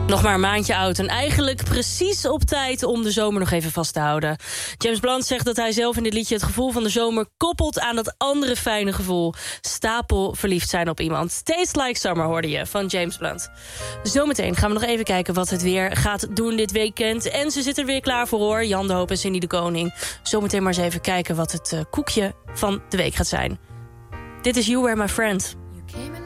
Nog maar een maandje oud en eigenlijk precies op tijd om de zomer nog even vast te houden. James Blunt zegt dat hij zelf in dit liedje het gevoel van de zomer koppelt aan dat andere fijne gevoel. Stapel verliefd zijn op iemand. Taste Like Summer hoorde je van James Blunt. Zometeen gaan we nog even kijken wat het weer gaat doen dit weekend. En ze zitten er weer klaar voor hoor, Jan de Hoop en Cindy de Koning. Zometeen maar eens even kijken wat het koekje van de week gaat zijn. Dit is You Were My Friend. You came